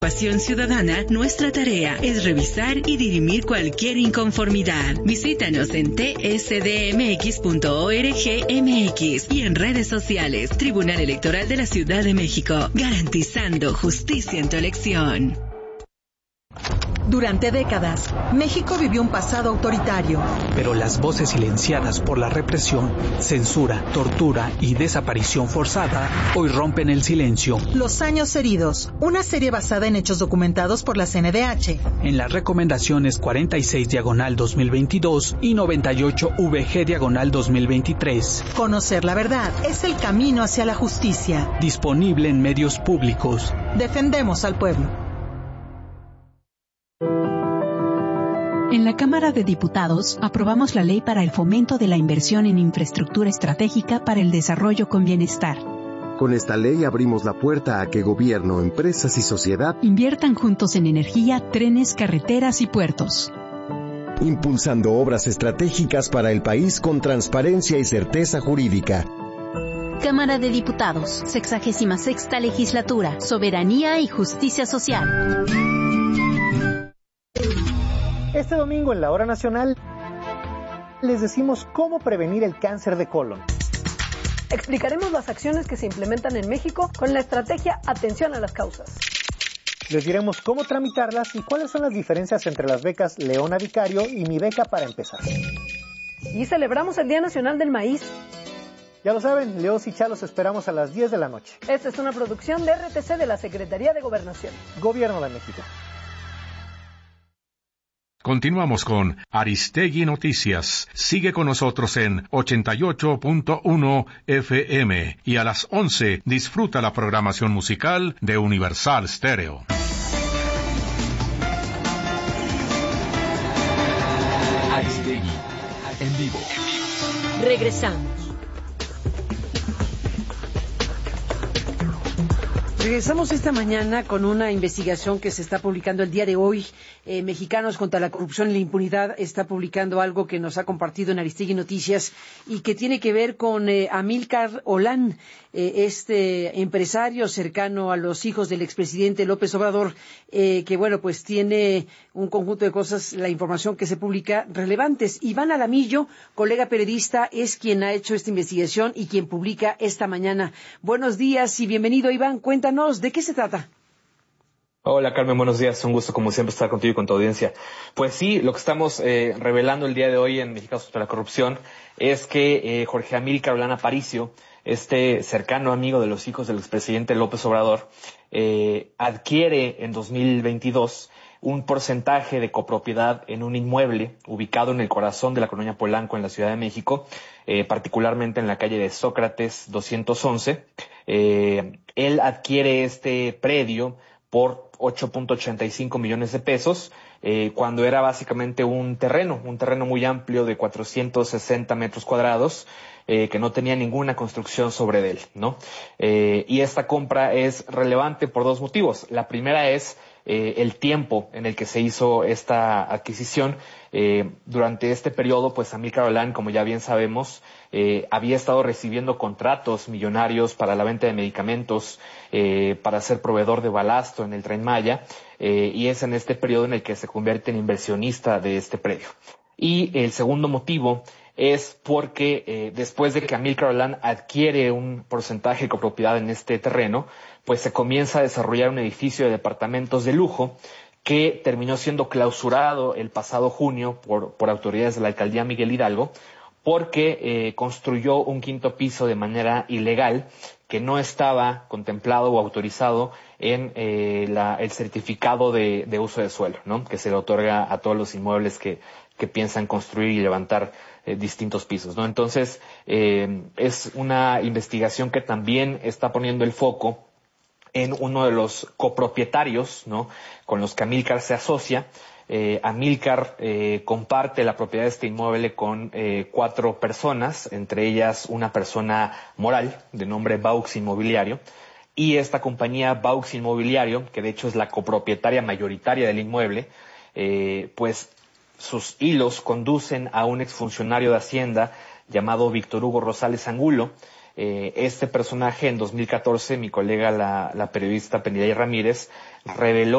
Participación ciudadana, nuestra tarea es revisar y dirimir cualquier inconformidad. Visítanos en tsdmx.org.mx y en redes sociales. Tribunal Electoral de la Ciudad de México, garantizando justicia en tu elección. Durante décadas, México vivió un pasado autoritario. Pero las voces silenciadas por la represión, censura, tortura y desaparición forzada hoy rompen el silencio. Los años heridos, una serie basada en hechos documentados por la CNDH. En las recomendaciones 46/2022 y 98/VG/2023. Conocer la verdad es el camino hacia la justicia. Disponible en medios públicos. Defendemos al pueblo. En la Cámara de Diputados, aprobamos la Ley para el Fomento de la Inversión en Infraestructura Estratégica para el Desarrollo con Bienestar. Con esta ley abrimos la puerta a que gobierno, empresas y sociedad inviertan juntos en energía, trenes, carreteras y puertos. Impulsando obras estratégicas para el país con transparencia y certeza jurídica. Cámara de Diputados, 66ª Legislatura, Soberanía y Justicia Social. Este domingo en la Hora Nacional les decimos cómo prevenir el cáncer de colon. Explicaremos las acciones que se implementan en México con la estrategia Atención a las Causas. Les diremos cómo tramitarlas y cuáles son las diferencias entre las becas Leona Vicario y Mi Beca para Empezar. Y celebramos el Día Nacional del Maíz. Ya lo saben, Leos y Chalos esperamos a las 10 de la noche. Esta es una producción de RTC de la Secretaría de Gobernación. Gobierno de México. Continuamos con Aristegui Noticias. Sigue con nosotros en 88.1 FM y a las 11 disfruta la programación musical de Universal Stereo. Aristegui, en vivo. Regresamos. Regresamos esta mañana con una investigación que se está publicando el día de hoy. Mexicanos contra la Corrupción y la Impunidad está publicando algo que nos ha compartido en Aristegui Noticias y que tiene que ver con Amílcar Olán, este empresario cercano a los hijos del expresidente López Obrador, que bueno, pues tiene un conjunto de cosas, la información que se publica, relevantes. Iván Alamillo, colega periodista, es quien ha hecho esta investigación y quien publica esta mañana. Buenos días y bienvenido, Iván. Cuéntanos, ¿de qué se trata? Hola Carmen, buenos días, un gusto como siempre estar contigo y con tu audiencia. Pues sí, lo que estamos revelando el día de hoy en Mexicanos contra la Corrupción es que Jorge Amílcar Olán Aparicio, este cercano amigo de los hijos del expresidente López Obrador, adquiere en 2022 un porcentaje de copropiedad en un inmueble ubicado en el corazón de la colonia Polanco en la Ciudad de México, particularmente en la calle de Sócrates 211. Él adquiere este predio por 8.85 millones de pesos, cuando era básicamente un terreno muy amplio de 460 metros cuadrados, que no tenía ninguna construcción sobre él, ¿no? Y esta compra es relevante por dos motivos. La primera es el tiempo en el que se hizo esta adquisición. Durante este periodo, pues Amílcar Olán, como ya bien sabemos, había estado recibiendo contratos millonarios para la venta de medicamentos, para ser proveedor de balasto en el Tren Maya, y es en este periodo en el que se convierte en inversionista de este predio. Y el segundo motivo es porque después de que Amílcar Olán adquiere un porcentaje de copropiedad en este terreno, pues se comienza a desarrollar un edificio de departamentos de lujo que terminó siendo clausurado el pasado junio por autoridades de la alcaldía Miguel Hidalgo, porque construyó un quinto piso de manera ilegal que no estaba contemplado o autorizado en el certificado de uso de suelo, ¿no? Que se le otorga a todos los inmuebles que piensan construir y levantar distintos pisos, ¿no? Entonces, es una investigación que también está poniendo el foco en uno de los copropietarios, ¿no?, con los que Amílcar se asocia. Amílcar comparte la propiedad de este inmueble con 4 personas, entre ellas una persona moral de nombre Baux Inmobiliario, y esta compañía Baux Inmobiliario, que de hecho es la copropietaria mayoritaria del inmueble, pues sus hilos conducen a un exfuncionario de Hacienda llamado Víctor Hugo Rosales Angulo. Este personaje en 2014, mi colega la periodista Penilei Ramírez reveló